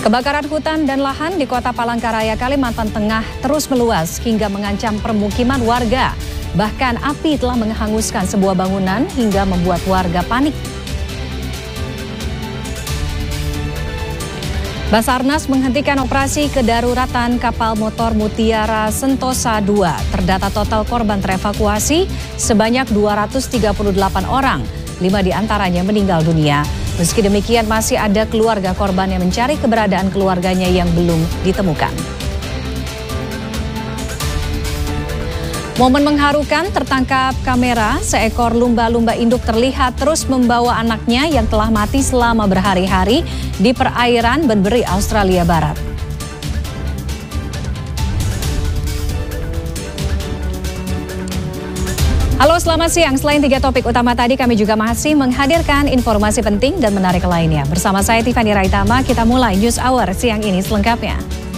Kebakaran hutan dan lahan di Kota Palangkaraya, Kalimantan Tengah terus meluas hingga mengancam permukiman warga. Bahkan api telah menghanguskan sebuah bangunan hingga membuat warga panik. Basarnas menghentikan operasi kedaruratan kapal motor Mutiara Sentosa II. Terdata total korban terevakuasi sebanyak 238 orang, 5 diantaranya meninggal dunia. Meski demikian masih ada keluarga korban yang mencari keberadaan keluarganya yang belum ditemukan. Momen mengharukan tertangkap kamera, seekor lumba-lumba induk terlihat terus membawa anaknya yang telah mati selama berhari-hari di perairan Benberi, Australia Barat. Halo, selamat siang. Selain 3 topik utama tadi, kami juga masih menghadirkan informasi penting dan menarik lainnya. Bersama saya Tiffany Raitama, kita mulai News Hour siang ini selengkapnya.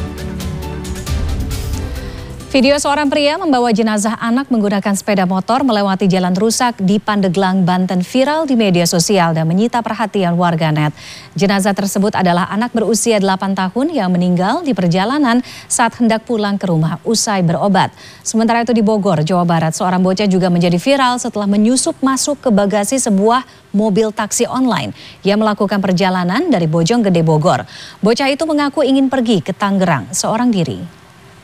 Video seorang pria membawa jenazah anak menggunakan sepeda motor melewati jalan rusak di Pandeglang, Banten viral di media sosial dan menyita perhatian warganet. Jenazah tersebut adalah anak berusia 8 tahun yang meninggal di perjalanan saat hendak pulang ke rumah usai berobat. Sementara itu di Bogor, Jawa Barat, seorang bocah juga menjadi viral setelah menyusup masuk ke bagasi sebuah mobil taksi online yang melakukan perjalanan dari Bojonggede, Bogor. Bocah itu mengaku ingin pergi ke Tangerang seorang diri.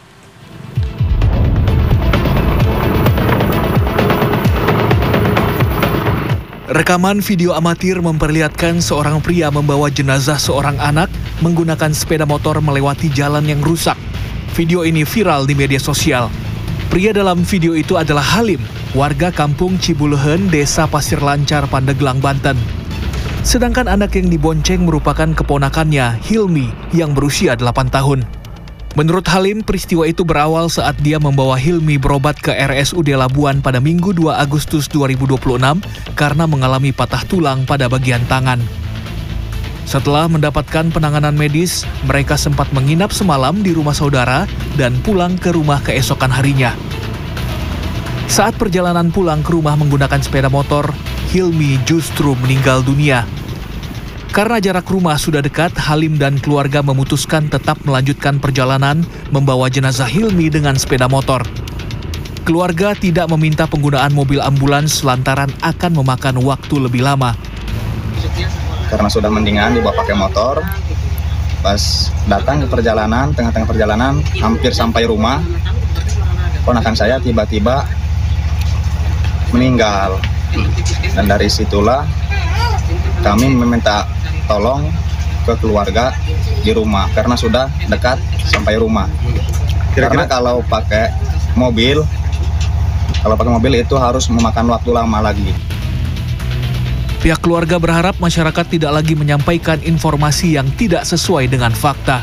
Rekaman video amatir memperlihatkan seorang pria membawa jenazah seorang anak menggunakan sepeda motor melewati jalan yang rusak. Video ini viral di media sosial. Pria dalam video itu adalah Halim, warga kampung Cibulehen, Desa Pasir Lancar, Pandeglang, Banten. Sedangkan anak yang dibonceng merupakan keponakannya, Hilmi, yang berusia 8 tahun. Menurut Halim, peristiwa itu berawal saat dia membawa Hilmi berobat ke RSUD Labuan pada Minggu 2 Agustus 2026 karena mengalami patah tulang pada bagian tangan. Setelah mendapatkan penanganan medis, mereka sempat menginap semalam di rumah saudara dan pulang ke rumah keesokan harinya. Saat perjalanan pulang ke rumah menggunakan sepeda motor, Hilmi justru meninggal dunia. Karena jarak rumah sudah dekat, Halim dan keluarga memutuskan tetap melanjutkan perjalanan membawa jenazah Hilmi dengan sepeda motor. Keluarga tidak meminta penggunaan mobil ambulans lantaran akan memakan waktu lebih lama. Karena sudah mendingan dibawa pakai motor, pas datang ke perjalanan, tengah-tengah perjalanan, hampir sampai rumah, ponakan saya tiba-tiba meninggal. Dan dari situlah kami meminta tolong ke keluarga di rumah karena sudah dekat sampai rumah. Karena kalau pakai mobil itu harus memakan waktu lama lagi. Pihak keluarga berharap masyarakat tidak lagi menyampaikan informasi yang tidak sesuai dengan fakta.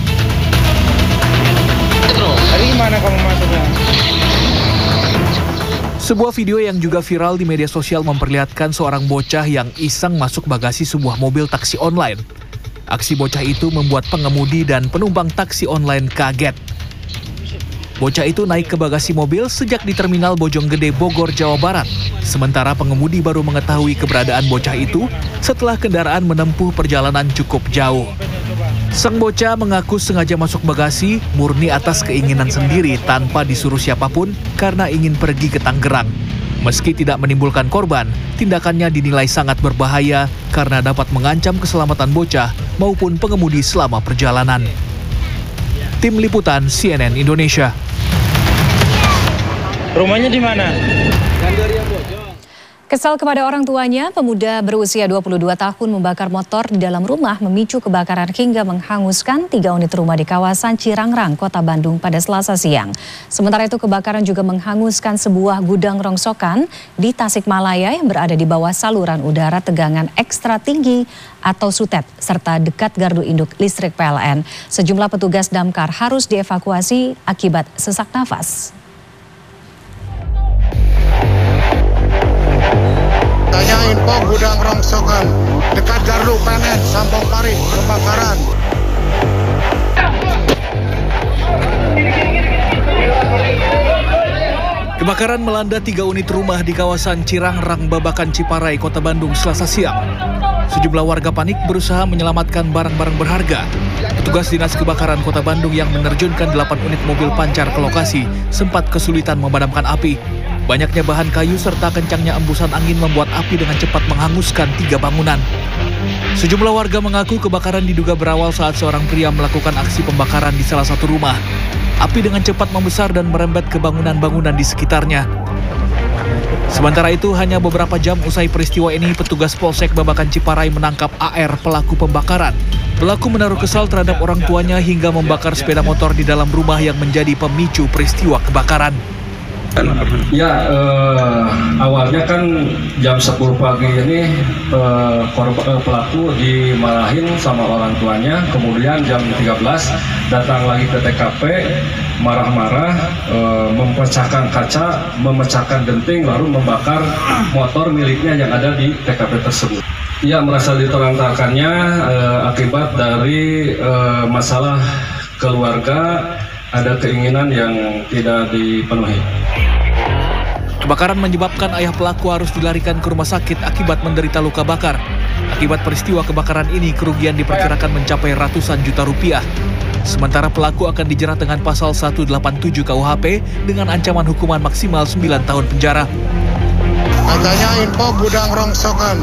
Dari mana kamu masuknya? Sebuah video yang juga viral di media sosial memperlihatkan seorang bocah yang iseng masuk bagasi sebuah mobil taksi online. Aksi bocah itu membuat pengemudi dan penumpang taksi online kaget. Bocah itu naik ke bagasi mobil sejak di terminal Bojonggede, Bogor, Jawa Barat. Sementara pengemudi baru mengetahui keberadaan bocah itu setelah kendaraan menempuh perjalanan cukup jauh. Sang bocah mengaku sengaja masuk bagasi murni atas keinginan sendiri tanpa disuruh siapapun karena ingin pergi ke Tangerang. Meski tidak menimbulkan korban, tindakannya dinilai sangat berbahaya karena dapat mengancam keselamatan bocah maupun pengemudi selama perjalanan. Tim Liputan CNN Indonesia. Rumahnya di mana? Kesal kepada orang tuanya, pemuda berusia 22 tahun membakar motor di dalam rumah memicu kebakaran hingga menghanguskan 3 unit rumah di kawasan Cirangrang, Kota Bandung pada Selasa siang. Sementara itu kebakaran juga menghanguskan sebuah gudang rongsokan di Tasikmalaya yang berada di bawah saluran udara tegangan ekstra tinggi atau SUTET serta dekat gardu induk listrik PLN. Sejumlah petugas damkar harus dievakuasi akibat sesak nafas. Tanya info gudang rongsokan dekat gardu PLN Sampong Pari kebakaran. Kebakaran melanda 3 unit rumah di kawasan Cirangrang, Babakan, Ciparai, Kota Bandung, Selasa siang. Sejumlah warga panik berusaha menyelamatkan barang-barang berharga. Petugas Dinas Kebakaran Kota Bandung yang menerjunkan 8 unit mobil pancar ke lokasi sempat kesulitan memadamkan api. Banyaknya bahan kayu serta kencangnya embusan angin membuat api dengan cepat menghanguskan 3 bangunan. Sejumlah warga mengaku kebakaran diduga berawal saat seorang pria melakukan aksi pembakaran di salah satu rumah. Api dengan cepat membesar dan merembet ke bangunan-bangunan di sekitarnya. Sementara itu, hanya beberapa jam usai peristiwa ini, petugas Polsek Babakan Ciparai menangkap AR, pelaku pembakaran. Pelaku menaruh kesal terhadap orang tuanya hingga membakar sepeda motor di dalam rumah yang menjadi pemicu peristiwa kebakaran. Ya, awalnya kan jam 10 pagi ini pelaku dimarahin sama orang tuanya, kemudian jam 13 datang lagi ke TKP, marah-marah, memecahkan kaca, memecahkan genting, lalu membakar motor miliknya yang ada di TKP tersebut. Ia merasa ditelantarkannya akibat dari masalah keluarga, ada keinginan yang tidak dipenuhi. Kebakaran menyebabkan ayah pelaku harus dilarikan ke rumah sakit akibat menderita luka bakar. Akibat peristiwa kebakaran ini, kerugian diperkirakan mencapai ratusan juta rupiah. Sementara pelaku akan dijerat dengan pasal 187 KUHP dengan ancaman hukuman maksimal 9 tahun penjara. Adanya info gudang rongsokan.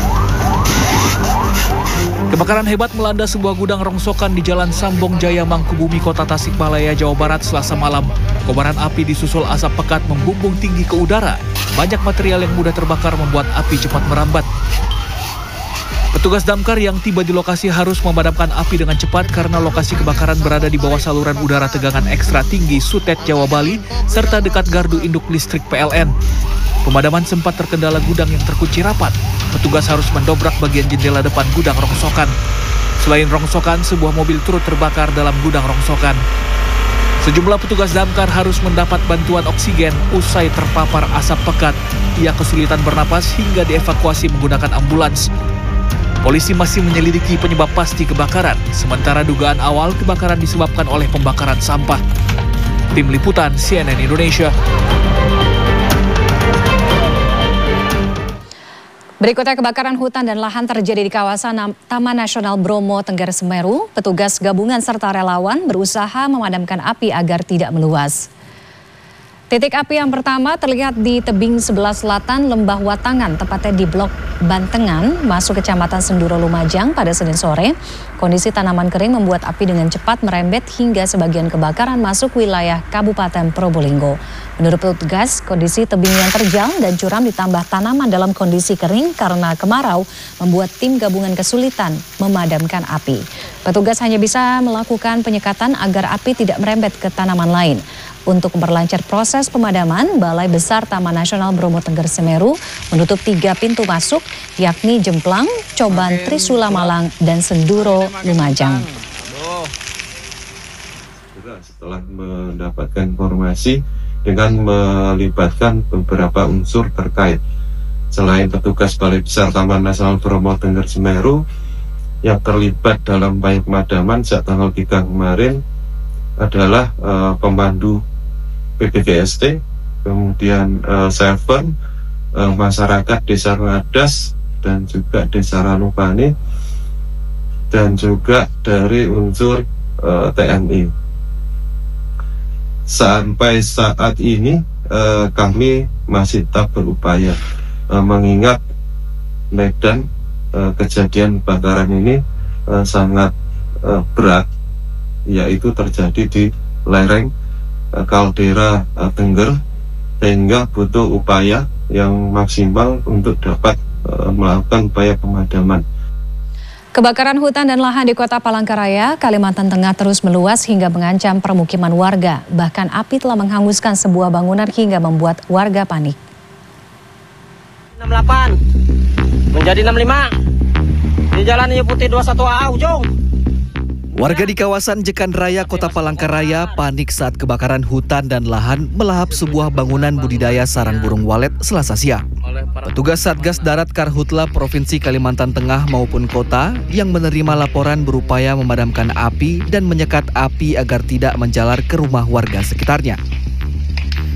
Kebakaran hebat melanda sebuah gudang rongsokan di Jalan Sambong Jaya, Mangkubumi, Kota Tasikmalaya, Jawa Barat, Selasa malam. Kobaran api disusul asap pekat membumbung tinggi ke udara. Banyak material yang mudah terbakar membuat api cepat merambat. Petugas damkar yang tiba di lokasi harus memadamkan api dengan cepat karena lokasi kebakaran berada di bawah saluran udara tegangan ekstra tinggi Sutet, Jawa Bali, serta dekat gardu induk listrik PLN. Pemadaman sempat terkendala gudang yang terkunci rapat. Petugas harus mendobrak bagian jendela depan gudang rongsokan. Selain rongsokan, sebuah mobil turut terbakar dalam gudang rongsokan. Sejumlah petugas damkar harus mendapat bantuan oksigen usai terpapar asap pekat. Ia kesulitan bernapas hingga dievakuasi menggunakan ambulans. Polisi masih menyelidiki penyebab pasti kebakaran, sementara dugaan awal kebakaran disebabkan oleh pembakaran sampah. Tim Liputan CNN Indonesia. Berikutnya, kebakaran hutan dan lahan terjadi di kawasan Taman Nasional Bromo, Tengger Semeru. Petugas gabungan serta relawan berusaha memadamkan api agar tidak meluas. Titik api yang pertama terlihat di tebing sebelah selatan Lembah Watangan, tepatnya di Blok Bantengan, masuk Kecamatan Senduro, Lumajang pada Senin sore. Kondisi tanaman kering membuat api dengan cepat merembet hingga sebagian kebakaran masuk wilayah Kabupaten Probolinggo. Menurut petugas, kondisi tebing yang terjal dan curam ditambah tanaman dalam kondisi kering karena kemarau membuat tim gabungan kesulitan memadamkan api. Petugas hanya bisa melakukan penyekatan agar api tidak merembet ke tanaman lain. Untuk memperlancar proses pemadaman, Balai Besar Taman Nasional Bromo Tengger Semeru menutup 3 pintu masuk, yakni Jemplang, Coban, Trisula Malang, dan Senduro, Lumajang. Setelah mendapatkan informasi dengan melibatkan beberapa unsur terkait, selain petugas Balai Besar Taman Nasional Bromo Tengger Semeru yang terlibat dalam upaya pemadaman sejak tanggal 3 kemarin adalah pemandu PPGST, kemudian Seven, masyarakat Desa Ngadas dan juga Desa Ranupani, dan juga dari unsur TNI. Sampai saat ini kami masih tetap berupaya mengingat medan kejadian kebakaran ini sangat berat, yaitu terjadi di lereng kaldera Tengger, sehingga butuh upaya yang maksimal untuk dapat melakukan upaya pemadaman. Kebakaran hutan dan lahan di Kota Palangkaraya, Kalimantan Tengah terus meluas hingga mengancam permukiman warga. Bahkan api telah menghanguskan sebuah bangunan hingga membuat warga panik. 68 menjadi 65 di Jalan Iu Putih 21A ujung. Warga di kawasan Jekan Raya, Kota Palangkaraya panik saat kebakaran hutan dan lahan melahap sebuah bangunan budidaya sarang burung walet Selasa siang. Petugas Satgas Darat Karhutla Provinsi Kalimantan Tengah maupun kota yang menerima laporan berupaya memadamkan api dan menyekat api agar tidak menjalar ke rumah warga sekitarnya.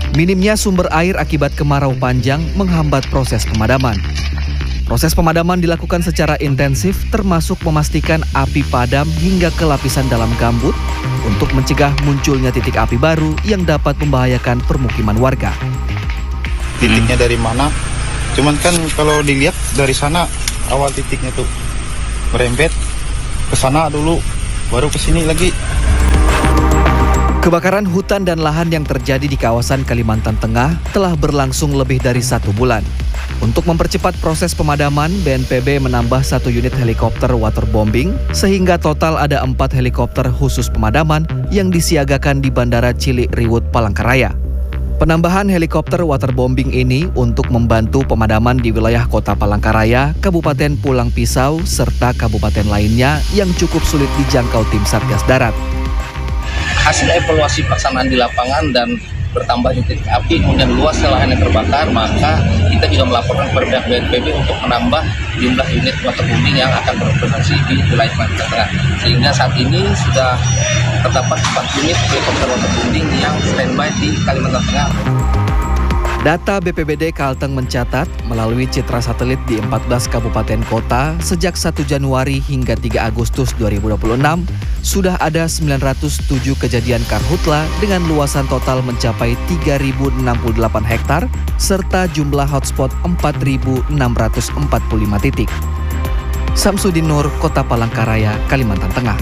Minimnya sumber air akibat kemarau panjang menghambat proses pemadaman. Proses pemadaman dilakukan secara intensif termasuk memastikan api padam hingga ke lapisan dalam gambut untuk mencegah munculnya titik api baru yang dapat membahayakan permukiman warga. Titiknya dari mana? Cuman kan kalau dilihat dari sana awal titiknya tuh merembet ke sana dulu, baru ke sini lagi. Kebakaran hutan dan lahan yang terjadi di kawasan Kalimantan Tengah telah berlangsung lebih dari 1 bulan. Untuk mempercepat proses pemadaman, BNPB menambah 1 unit helikopter waterbombing sehingga total ada 4 helikopter khusus pemadaman yang disiagakan di Bandara Cilik Riwut, Palangkaraya. Penambahan helikopter waterbombing ini untuk membantu pemadaman di wilayah Kota Palangkaraya, Kabupaten Pulang Pisau, serta kabupaten lainnya yang cukup sulit dijangkau tim Satgas Darat. Hasil evaluasi pelaksanaan di lapangan dan bertambahnya titik api, kemudian luas lahan yang terbakar, maka kita juga melaporkan kepada pihak BNPB untuk menambah jumlah unit waterbombing yang akan beroperasi di wilayah Kalimantan Tengah. Sehingga saat ini sudah terdapat 4 unit helikopter waterbombing yang standby di Kalimantan Tengah. Data BPBD Kalteng mencatat melalui citra satelit di 14 kabupaten kota sejak 1 Januari hingga 3 Agustus 2026 sudah ada 907 kejadian karhutla dengan luasan total mencapai 3.068 hektar serta jumlah hotspot 4.645 titik. Samsudin Nur, Kota Palangkaraya, Kalimantan Tengah.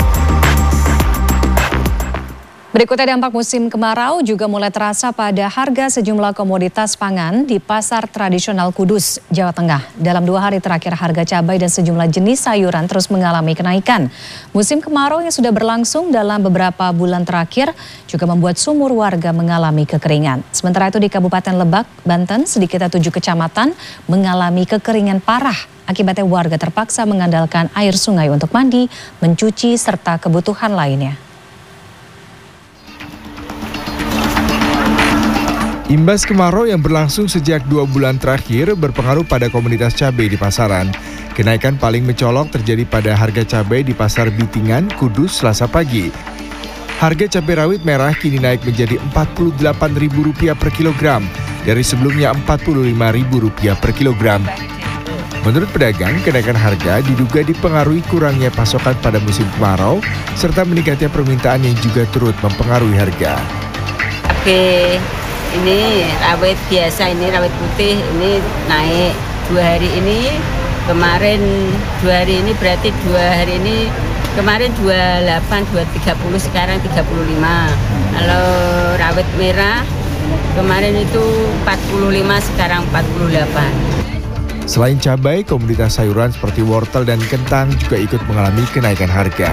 Berikutnya dampak musim kemarau juga mulai terasa pada harga sejumlah komoditas pangan di pasar tradisional Kudus, Jawa Tengah. Dalam 2 hari terakhir harga cabai dan sejumlah jenis sayuran terus mengalami kenaikan. Musim kemarau yang sudah berlangsung dalam beberapa bulan terakhir juga membuat sumur warga mengalami kekeringan. Sementara itu di Kabupaten Lebak, Banten, sedikitnya 7 kecamatan mengalami kekeringan parah. Akibatnya warga terpaksa mengandalkan air sungai untuk mandi, mencuci, serta kebutuhan lainnya. Imbas kemarau yang berlangsung sejak 2 bulan terakhir berpengaruh pada komoditas cabai di pasaran. Kenaikan paling mencolok terjadi pada harga cabai di Pasar Bitingan, Kudus, Selasa pagi. Harga cabai rawit merah kini naik menjadi Rp48.000 per kilogram, dari sebelumnya Rp45.000 per kilogram. Menurut pedagang, kenaikan harga diduga dipengaruhi kurangnya pasokan pada musim kemarau, serta meningkatnya permintaan yang juga turut mempengaruhi harga. Ini rawit biasa, ini rawit putih, ini naik 2 hari ini, kemarin 2 hari ini berarti 2 hari ini, kemarin 28, 230, sekarang 35. Kalau rawit merah, kemarin itu 45, sekarang 48. Selain cabai, komoditas sayuran seperti wortel dan kentang juga ikut mengalami kenaikan harga.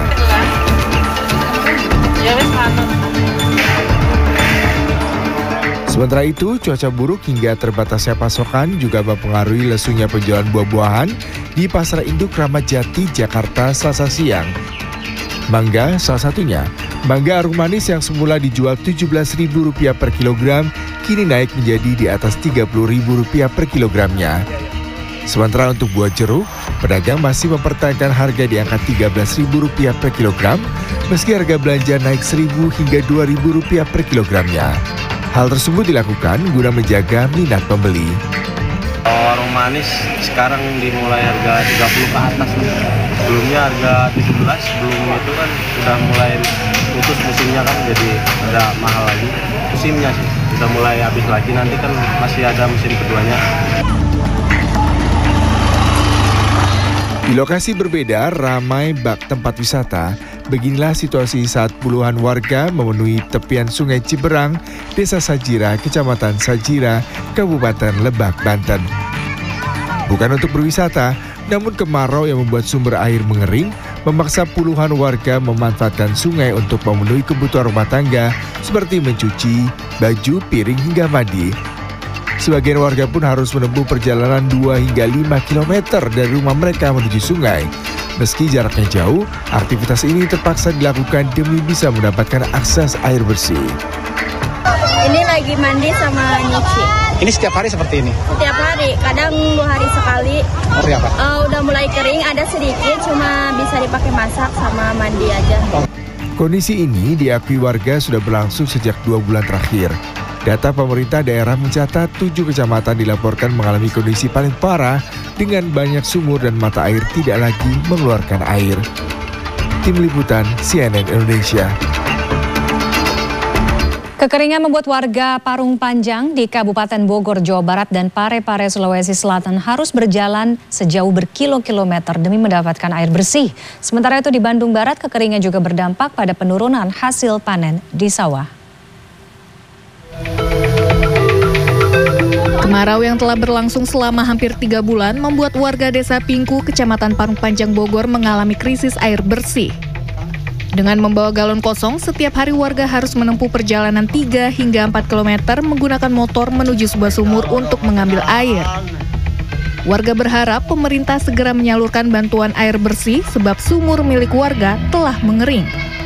Sementara itu, cuaca buruk hingga terbatasnya pasokan juga mempengaruhi lesunya penjualan buah-buahan di Pasar Induk Ramat Jati, Jakarta, Selasa siang. Mangga salah satunya. Mangga arum manis yang semula dijual Rp17.000 per kilogram, kini naik menjadi di atas Rp30.000 per kilogramnya. Sementara untuk buah jeruk, pedagang masih mempertahankan harga di angka Rp13.000 per kilogram, meski harga belanja naik Rp1.000 hingga Rp2.000 per kilogramnya. Hal tersebut dilakukan guna menjaga minat pembeli. Arum manis sekarang dimulai harga 30 ke atas. Sebelumnya harga 17, sebelum itu kan sudah mulai putus musimnya kan, jadi ada mahal lagi. Musimnya sih sudah mulai habis lagi, nanti kan masih ada musim keduanya. Di lokasi berbeda, ramai bak tempat wisata. Beginilah situasi saat puluhan warga memenuhi tepian Sungai Ciberang, Desa Sajira, Kecamatan Sajira, Kabupaten Lebak, Banten. Bukan untuk berwisata, namun kemarau yang membuat sumber air mengering memaksa puluhan warga memanfaatkan sungai untuk memenuhi kebutuhan rumah tangga seperti mencuci, baju, piring hingga mandi. Sebagian warga pun harus menempuh perjalanan 2 hingga 5 km dari rumah mereka menuju sungai. Meski jaraknya jauh, aktivitas ini terpaksa dilakukan demi bisa mendapatkan akses air bersih. Ini lagi mandi sama nyuci. Ini setiap hari seperti ini? Setiap hari, kadang 2 hari sekali. Seperti apa? Udah mulai kering, ada sedikit, cuma bisa dipakai masak sama mandi aja. Kondisi ini diakui warga sudah berlangsung sejak 2 bulan terakhir. Data pemerintah daerah mencatat 7 kecamatan dilaporkan mengalami kondisi paling parah dengan banyak sumur dan mata air tidak lagi mengeluarkan air. Tim Liputan CNN Indonesia. Kekeringan membuat warga Parung Panjang di Kabupaten Bogor, Jawa Barat dan Parepare, Sulawesi Selatan harus berjalan sejauh berkilo-kilometer demi mendapatkan air bersih. Sementara itu di Bandung Barat, kekeringan juga berdampak pada penurunan hasil panen di sawah. Kemarau yang telah berlangsung selama hampir 3 bulan membuat warga Desa Pingku, Kecamatan Parung Panjang, Bogor mengalami krisis air bersih. Dengan membawa galon kosong, setiap hari warga harus menempuh perjalanan 3 hingga 4 km menggunakan motor menuju sebuah sumur untuk mengambil air. Warga berharap pemerintah segera menyalurkan bantuan air bersih sebab sumur milik warga telah mengering.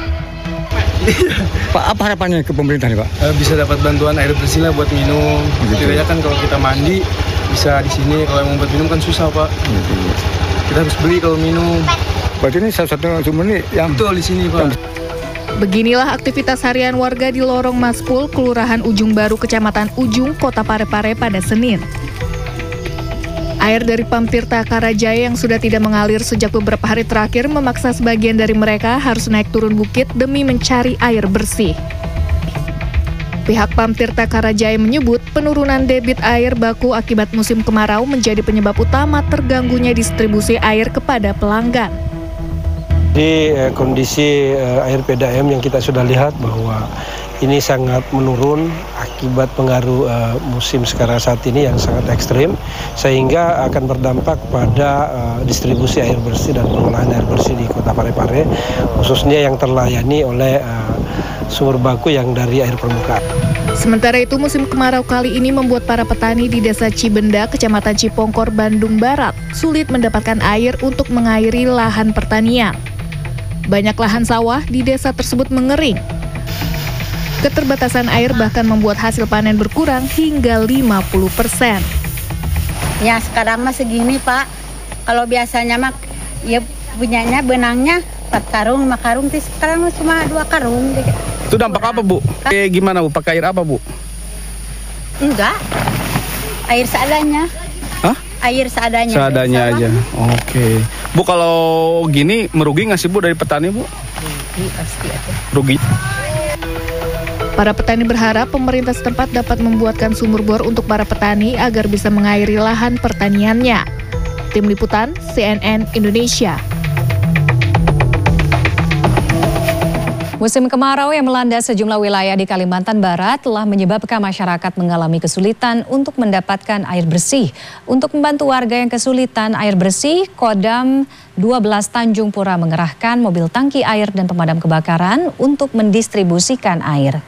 Pak, apa harapannya ke pemerintah nih, Pak? Bisa dapat bantuan air bersih lah buat minum. Setidaknya kan kalau kita mandi bisa di sini, kalau yang mau buat minum kan susah, Pak. Kita harus beli kalau minum. Berarti ini salah satu sumber nih yang betul di sini, Pak. Beginilah aktivitas harian warga di Lorong Maspul, Kelurahan Ujung Baru, Kecamatan Ujung, Kota Parepare pada Senin. Air dari Pam Tirta Karajaya yang sudah tidak mengalir sejak beberapa hari terakhir memaksa sebagian dari mereka harus naik turun bukit demi mencari air bersih. Pihak Pam Tirta Karajaya menyebut penurunan debit air baku akibat musim kemarau menjadi penyebab utama terganggunya distribusi air kepada pelanggan. Di kondisi air PDAM yang kita sudah lihat bahwa ini sangat menurun akibat pengaruh musim sekarang saat ini yang sangat ekstrim, sehingga akan berdampak pada distribusi air bersih dan pengolahan air bersih di Kota Parepare, khususnya yang terlayani oleh sumur baku yang dari air permukaan. Sementara itu, musim kemarau kali ini membuat para petani di Desa Cibenda, Kecamatan Cipongkor, Bandung Barat, sulit mendapatkan air untuk mengairi lahan pertanian. Banyak lahan sawah di desa tersebut mengering. Keterbatasan air bahkan membuat hasil panen berkurang hingga 50%. Ya sekarang mah segini, Pak. Kalau biasanya mah ya punyanya benangnya 4 karung, 5 karung, sekarang cuma 2 karung. Itu dampak apa, Bu? Gimana, Bu? Pakai air apa, Bu? Enggak. Air seadanya. Hah? Air seadanya. Seadanya aja. Oke. Bu, kalau gini merugi nggak sih, Bu, dari petani, Bu? Rugi pasti ada. Rugi. Para petani berharap pemerintah setempat dapat membuatkan sumur bor untuk para petani agar bisa mengairi lahan pertaniannya. Tim Liputan CNN Indonesia. Musim kemarau yang melanda sejumlah wilayah di Kalimantan Barat telah menyebabkan masyarakat mengalami kesulitan untuk mendapatkan air bersih. Untuk membantu warga yang kesulitan air bersih, Kodam 12 Tanjung Pura mengerahkan mobil tangki air dan pemadam kebakaran untuk mendistribusikan air.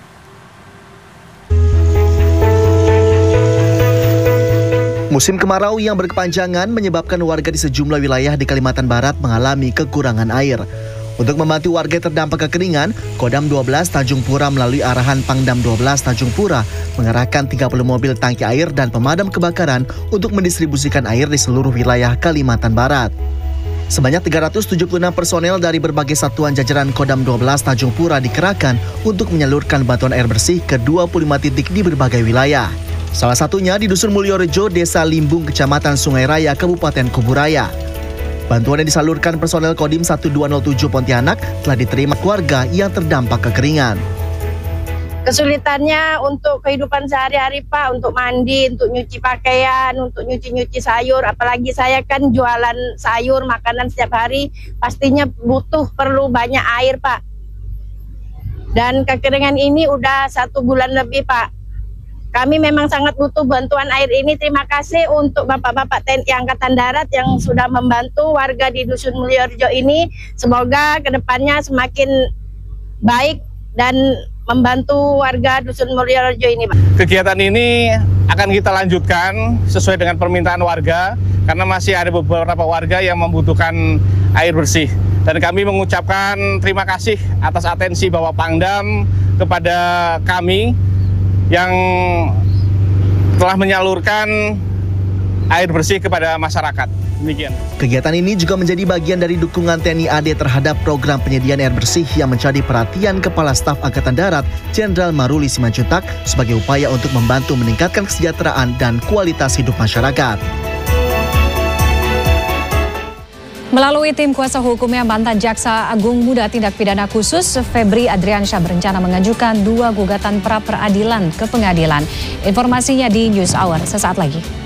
Musim kemarau yang berkepanjangan menyebabkan warga di sejumlah wilayah di Kalimantan Barat mengalami kekurangan air. Untuk membantu warga yang terdampak kekeringan, Kodam 12 Tanjung Pura melalui arahan Pangdam 12 Tanjung Pura mengerahkan 30 mobil tangki air dan pemadam kebakaran untuk mendistribusikan air di seluruh wilayah Kalimantan Barat. Sebanyak 376 personel dari berbagai satuan jajaran Kodam 12 Tanjung Pura dikerahkan untuk menyalurkan bantuan air bersih ke 25 titik di berbagai wilayah. Salah satunya di Dusun Mulyorejo, Desa Limbung, Kecamatan Sungai Raya, Kabupaten Kuburaya. Bantuan yang disalurkan personel Kodim 1207 Pontianak telah diterima keluarga yang terdampak kekeringan. Kesulitannya untuk kehidupan sehari-hari, Pak, untuk mandi, untuk nyuci pakaian, untuk nyuci-nyuci sayur. Apalagi saya kan jualan sayur, makanan setiap hari, pastinya perlu banyak air, Pak. Dan kekeringan ini udah 1 bulan lebih, Pak. Kami memang sangat butuh bantuan air ini. Terima kasih untuk Bapak-Bapak TNI Angkatan Darat yang sudah membantu warga di Dusun Mulyorejo ini. Semoga kedepannya semakin baik dan membantu warga Dusun Mulyorejo ini, Pak. Kegiatan ini akan kita lanjutkan sesuai dengan permintaan warga, karena masih ada beberapa warga yang membutuhkan air bersih. Dan kami mengucapkan terima kasih atas atensi Bapak Pangdam kepada kami yang telah menyalurkan air bersih kepada masyarakat. Demikian. Kegiatan ini juga menjadi bagian dari dukungan TNI AD terhadap program penyediaan air bersih yang menjadi perhatian Kepala Staf Angkatan Darat Jenderal Maruli Simanjuntak sebagai upaya untuk membantu meningkatkan kesejahteraan dan kualitas hidup masyarakat. Melalui tim kuasa hukumnya, mantan Jaksa Agung Muda Tindak Pidana Khusus Febri Adriansyah berencana mengajukan 2 gugatan pra peradilan ke pengadilan. Informasinya di News Hour sesaat lagi.